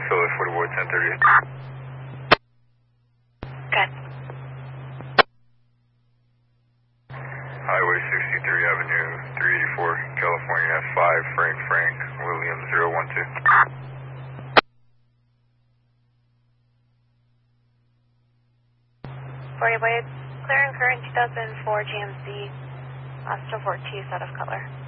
Philly 40 Ward 1030. Good. Highway 63 Avenue 384, California F5, Frank, William 012. 40 Wade, clear and current 2004 GMC, still 4T, set of color.